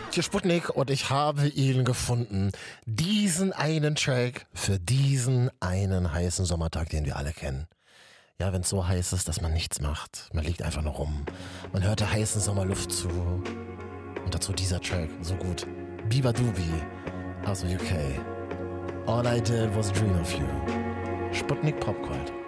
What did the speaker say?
Hier Sputnik und ich habe ihn gefunden. Diesen einen Track für diesen einen heißen Sommertag, den wir alle kennen. Ja, wenn es so heiß ist, dass man nichts macht. Man liegt einfach nur rum. Man hört der heißen Sommerluft zu. Und dazu dieser Track, so gut. Biba Dubi aus dem UK. All I did was dream of you. Sputnik Popgold.